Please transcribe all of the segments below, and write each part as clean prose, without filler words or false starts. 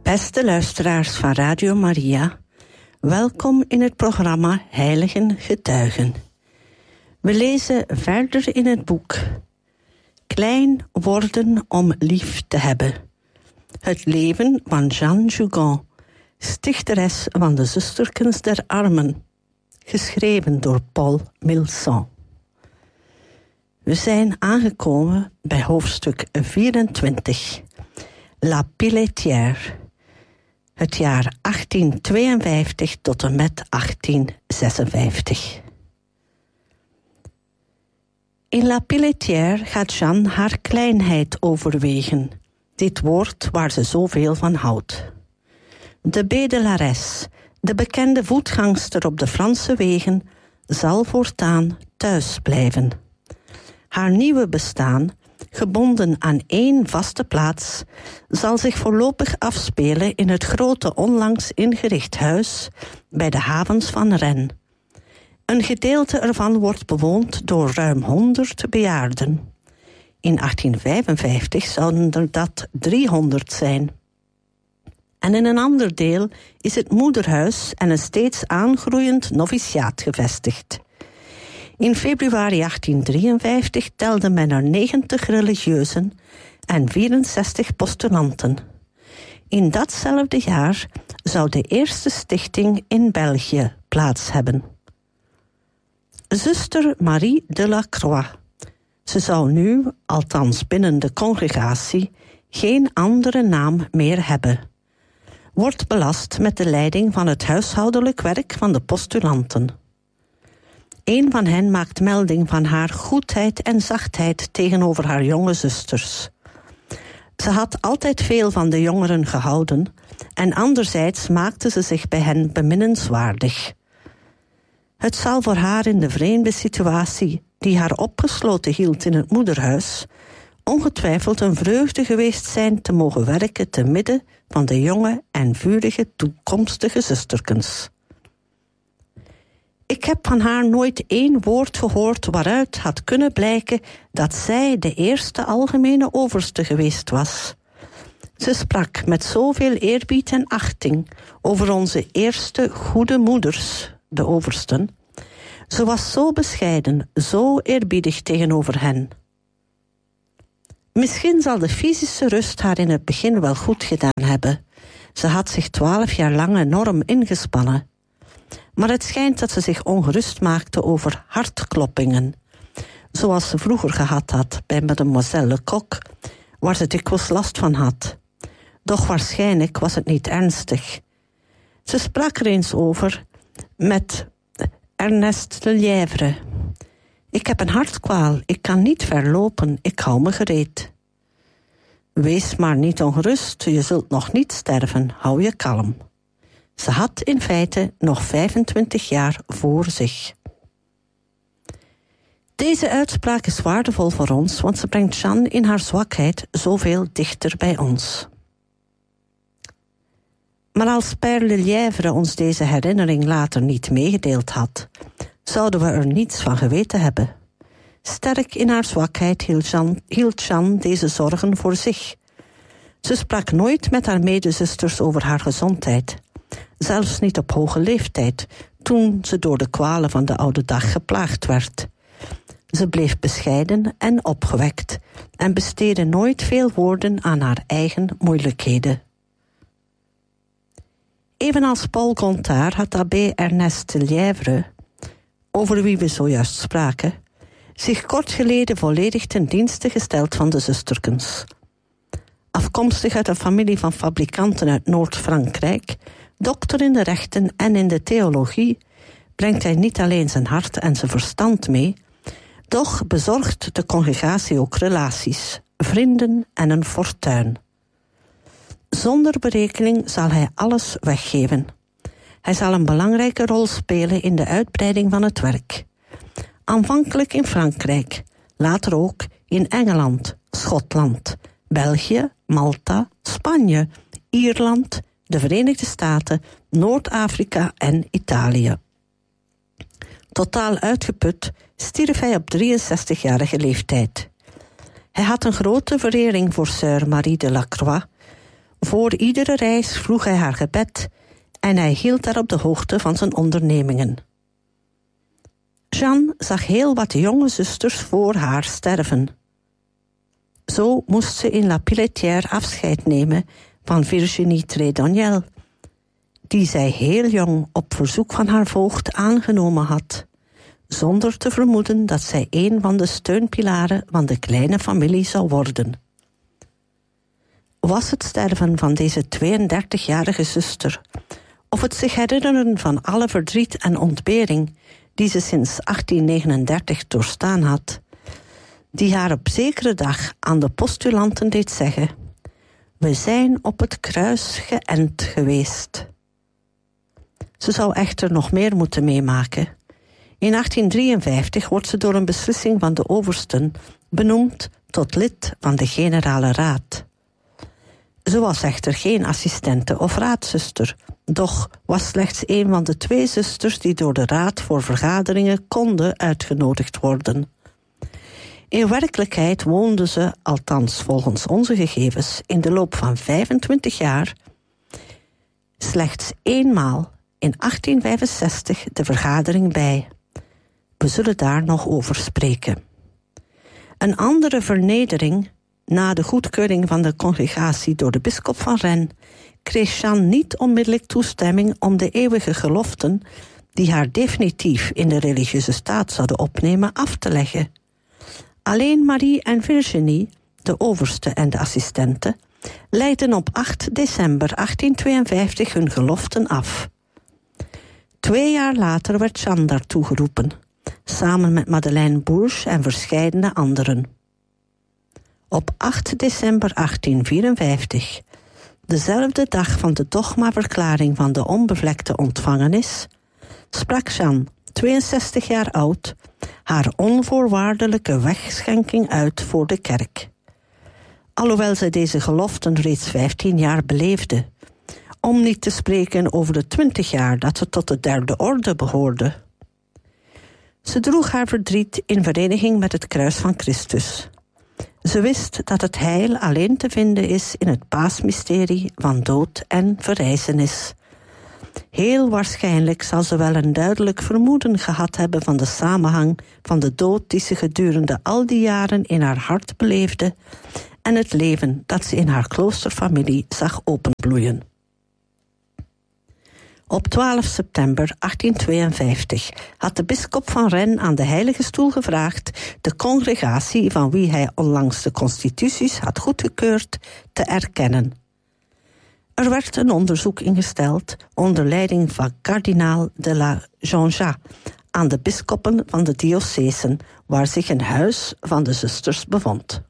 Beste luisteraars van Radio Maria, welkom in het programma Heiligen Getuigen. We lezen verder in het boek Klein worden om lief te hebben. Het leven van Jeanne Jugon, stichteres van de Zusterkens der Armen, geschreven door Paul Milson. We zijn aangekomen bij hoofdstuk 24, La Pelletière, het jaar 1852 tot en met 1856. In La Pelletière gaat Jeanne haar kleinheid overwegen, dit woord waar ze zoveel van houdt. De bedelares, de bekende voetgangster op de Franse wegen, zal voortaan thuis blijven. Haar nieuwe bestaan, gebonden aan één vaste plaats, zal zich voorlopig afspelen in het grote onlangs ingericht huis bij de havens van Rennes. Een gedeelte ervan wordt bewoond door ruim 100 bejaarden. In 1855 zouden er dat 300 zijn. En in een ander deel is het moederhuis en een steeds aangroeiend noviciaat gevestigd. In februari 1853 telde men er 90 religieuzen en 64 postulanten. In datzelfde jaar zou de eerste stichting in België plaats hebben. Zuster Marie de la Croix. Ze zou nu, althans binnen de congregatie, geen andere naam meer hebben. Wordt belast met de leiding van het huishoudelijk werk van de postulanten. Een van hen maakt melding van haar goedheid en zachtheid tegenover haar jonge zusters. Ze had altijd veel van de jongeren gehouden en anderzijds maakte ze zich bij hen beminnenswaardig. Het zal voor haar in de vreemde situatie die haar opgesloten hield in het moederhuis ongetwijfeld een vreugde geweest zijn te mogen werken te midden van de jonge en vurige toekomstige zusterkens. Ik heb van haar nooit één woord gehoord waaruit had kunnen blijken dat zij de eerste algemene overste geweest was. Ze sprak met zoveel eerbied en achting over onze eerste goede moeders, de oversten. Ze was zo bescheiden, zo eerbiedig tegenover hen. Misschien zal de fysische rust haar in het begin wel goed gedaan hebben. Ze had zich 12 jaar lang enorm ingespannen. Maar het schijnt dat ze zich ongerust maakte over hartkloppingen, zoals ze vroeger gehad had bij mademoiselle Lecoq, waar ze dikwijls last van had. Doch waarschijnlijk was het niet ernstig. Ze sprak er eens over met Ernest de Lièvre. Ik heb een hartkwaal, ik kan niet ver lopen, ik hou me gereed. Wees maar niet ongerust, je zult nog niet sterven, hou je kalm. Ze had in feite nog 25 jaar voor zich. Deze uitspraak is waardevol voor ons, want ze brengt Jeanne in haar zwakheid zoveel dichter bij ons. Maar als Père Le Lièvre ons deze herinnering later niet meegedeeld had, zouden we er niets van geweten hebben. Sterk in haar zwakheid hield Jeanne deze zorgen voor zich. Ze sprak nooit met haar medezusters over haar gezondheid. Zelfs niet op hoge leeftijd, toen ze door de kwalen van de oude dag geplaagd werd. Ze bleef bescheiden en opgewekt en besteedde nooit veel woorden aan haar eigen moeilijkheden. Evenals Paul Gontard had abbé Ernest de Lièvre, over wie we zojuist spraken, zich kort geleden volledig ten dienste gesteld van de zusterkens. Afkomstig uit een familie van fabrikanten uit Noord-Frankrijk, dokter in de rechten en in de theologie, brengt hij niet alleen zijn hart en zijn verstand mee, doch bezorgt de congregatie ook relaties, vrienden en een fortuin. Zonder berekening zal hij alles weggeven. Hij zal een belangrijke rol spelen in de uitbreiding van het werk. Aanvankelijk in Frankrijk, later ook in Engeland, Schotland, België, Malta, Spanje, Ierland, de Verenigde Staten, Noord-Afrika en Italië. Totaal uitgeput stierf hij op 63-jarige leeftijd. Hij had een grote verering voor Sœur Marie de la Croix, Voor iedere reis vroeg hij haar gebed en hij hield haar op de hoogte van zijn ondernemingen. Jeanne zag heel wat jonge zusters voor haar sterven. Zo moest ze in La Pelletière afscheid nemen van Virginie Trédaniel, die zij heel jong op verzoek van haar voogd aangenomen had, zonder te vermoeden dat zij een van de steunpilaren van de kleine familie zou worden. Was het sterven van deze 32-jarige zuster, of het zich herinneren van alle verdriet en ontbering die ze sinds 1839 doorstaan had, die haar op zekere dag aan de postulanten deed zeggen: we zijn op het kruis geënt geweest. Ze zou echter nog meer moeten meemaken. In 1853 wordt ze door een beslissing van de oversten benoemd tot lid van de Generale Raad. Ze was echter geen assistente of raadzuster, doch was slechts een van de 2 zusters die door de raad voor vergaderingen konden uitgenodigd worden. In werkelijkheid woonde ze, althans volgens onze gegevens, in de loop van 25 jaar slechts eenmaal in 1865 de vergadering bij. We zullen daar nog over spreken. Een andere vernedering, na de goedkeuring van de congregatie door de bisschop van Rennes, kreeg Jeanne niet onmiddellijk toestemming om de eeuwige geloften, die haar definitief in de religieuze staat zouden opnemen, af te leggen. Alleen Marie en Virginie, de overste en de assistente, leidden op 8 december 1852 hun geloften af. 2 jaar later werd Jeanne daartoe geroepen, samen met Madeleine Bourges en verscheidene anderen. Op 8 december 1854, dezelfde dag van de dogmaverklaring van de onbevlekte ontvangenis, sprak Jeanne, 62 jaar oud, haar onvoorwaardelijke wegschenking uit voor de kerk. Alhoewel zij deze geloften reeds 15 jaar beleefde, om niet te spreken over de 20 jaar dat ze tot de 3e orde behoorde. Ze droeg haar verdriet in vereniging met het kruis van Christus. Ze wist dat het heil alleen te vinden is in het paasmysterie van dood en verrijzenis. Heel waarschijnlijk zal ze wel een duidelijk vermoeden gehad hebben van de samenhang van de dood die ze gedurende al die jaren in haar hart beleefde en het leven dat ze in haar kloosterfamilie zag openbloeien. Op 12 september 1852 had de bisschop van Rennes aan de Heilige Stoel gevraagd de congregatie van wie hij onlangs de constituties had goedgekeurd te erkennen. Er werd een onderzoek ingesteld onder leiding van kardinaal de la Jonja aan de bisschoppen van de diocesen waar zich een huis van de zusters bevond.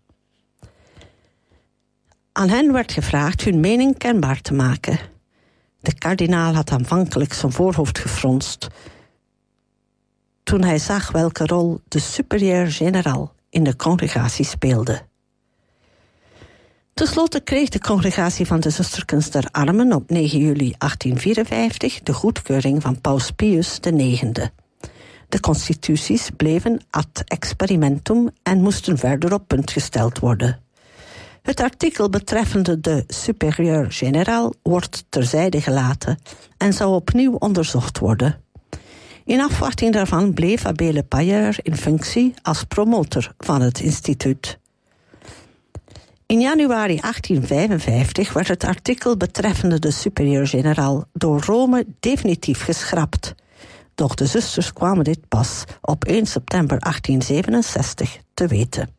Aan hen werd gevraagd hun mening kenbaar te maken. De kardinaal had aanvankelijk zijn voorhoofd gefronst toen hij zag welke rol de superieur-generaal in de congregatie speelde. Ten slotte kreeg de congregatie van de Zusterkens der Armen op 9 juli 1854 de goedkeuring van Paus Pius IX. De constituties bleven ad experimentum en moesten verder op punt gesteld worden. Het artikel betreffende de superieur-generaal wordt terzijde gelaten en zou opnieuw onderzocht worden. In afwachting daarvan bleef Abbé Le Payeur in functie als promotor van het instituut. In januari 1855 werd het artikel betreffende de superieur-generaal door Rome definitief geschrapt. Doch de zusters kwamen dit pas op 1 september 1867 te weten.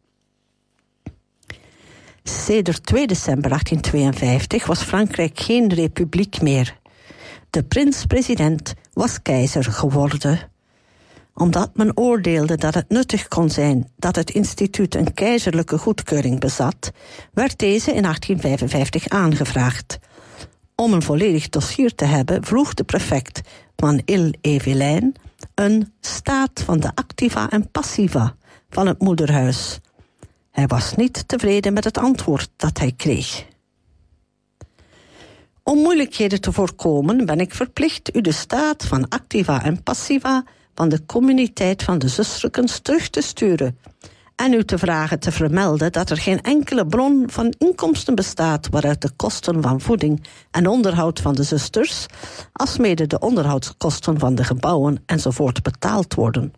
Sedert 2 december 1852 was Frankrijk geen republiek meer. De prins-president was keizer geworden. Omdat men oordeelde dat het nuttig kon zijn dat het instituut een keizerlijke goedkeuring bezat, werd deze in 1855 aangevraagd. Om een volledig dossier te hebben vroeg de prefect van Ille-et-Vilaine een staat van de activa en passiva van het moederhuis. Hij was niet tevreden met het antwoord dat hij kreeg. Om moeilijkheden te voorkomen ben ik verplicht u de staat van activa en passiva van de communiteit van de zusterkens terug te sturen En u te vragen te vermelden dat er geen enkele bron van inkomsten bestaat waaruit de kosten van voeding en onderhoud van de zusters, alsmede de onderhoudskosten van de gebouwen enzovoort betaald worden.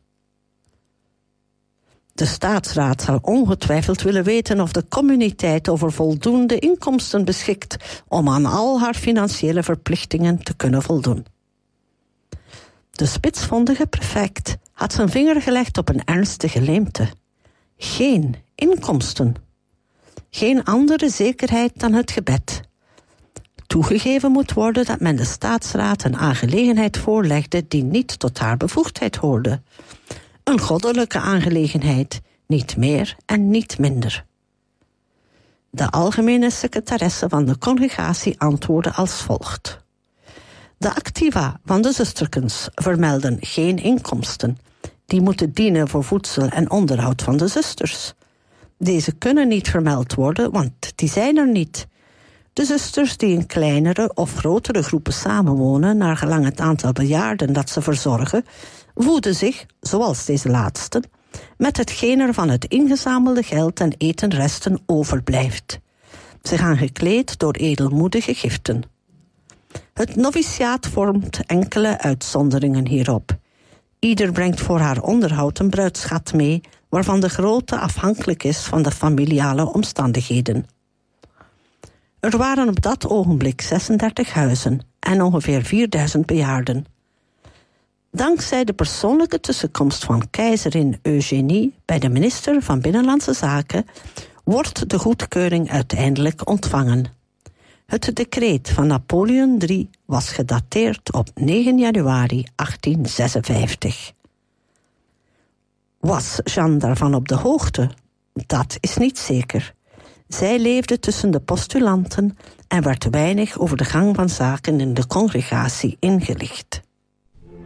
De staatsraad zal ongetwijfeld willen weten of de communiteit over voldoende inkomsten beschikt om aan al haar financiële verplichtingen te kunnen voldoen. De spitsvondige prefect had zijn vinger gelegd op een ernstige leemte. Geen inkomsten. Geen andere zekerheid dan het gebed. Toegegeven moet worden dat men de staatsraad een aangelegenheid voorlegde die niet tot haar bevoegdheid hoorde. Een goddelijke aangelegenheid, niet meer en niet minder. De algemene secretaresse van de congregatie antwoordde als volgt. De activa van de zusterkens vermelden geen inkomsten. Die moeten dienen voor voedsel en onderhoud van de zusters. Deze kunnen niet vermeld worden, want die zijn er niet. De zusters die in kleinere of grotere groepen samenwonen, naar gelang het aantal bejaarden dat ze verzorgen, voeden zich, zoals deze laatsten, met hetgeen er van het ingezamelde geld en etenresten overblijft. Ze gaan gekleed door edelmoedige giften. Het noviciaat vormt enkele uitzonderingen hierop. Ieder brengt voor haar onderhoud een bruidsschat mee, waarvan de grootte afhankelijk is van de familiale omstandigheden. Er waren op dat ogenblik 36 huizen en ongeveer 4000 bejaarden. Dankzij de persoonlijke tussenkomst van keizerin Eugenie bij de minister van Binnenlandse Zaken wordt de goedkeuring uiteindelijk ontvangen. Het decreet van Napoleon III was gedateerd op 9 januari 1856. Was Jeanne daarvan op de hoogte? Dat is niet zeker. Zij leefde tussen de postulanten en werd weinig over de gang van zaken in de congregatie ingelicht.